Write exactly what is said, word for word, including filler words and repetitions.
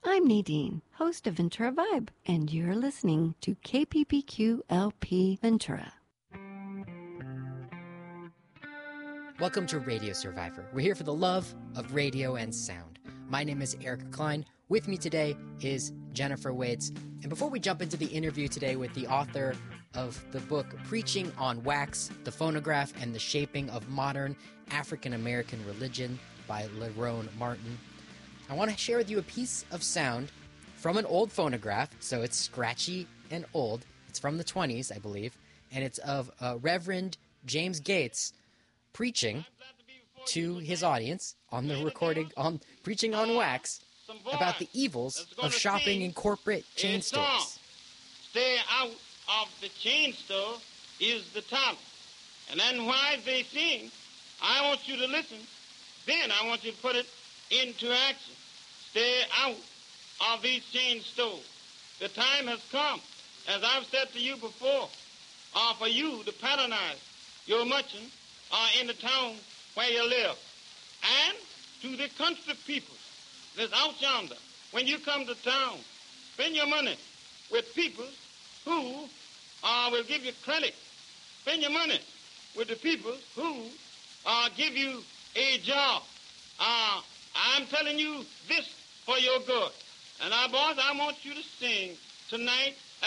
I'm Nadine, host of Ventura Vibe, and you're listening to K P P Q L P Ventura. Welcome to Radio Survivor. We're here for the love of radio and sound. My name is Eric Klein. With me today is Jennifer Waits. And before we jump into the interview today with the author of the book Preaching on Wax, The Phonograph and the Shaping of Modern African-American Religion by Lerone Martin, I want to share with you a piece of sound from an old phonograph. So it's scratchy and old. It's from the twenties, I believe. And it's of uh, Reverend James Gates preaching to his audience on the recording, on Preaching on Wax, about the evils of shopping in corporate chain stores. Stay out of the chain store is the title. And then while they sing, I want you to listen. Then I want you to put it into action. Stay out of these chain stores. The time has come, as I've said to you before, uh, for you to patronize your merchant uh, in the town where you live. And to the country people that's out yonder, when you come to town, spend your money with people who uh, will give you credit. Spend your money with the people who uh, give you a job. Uh, I'm telling you this for your good. And our boys, I want you to sing tonight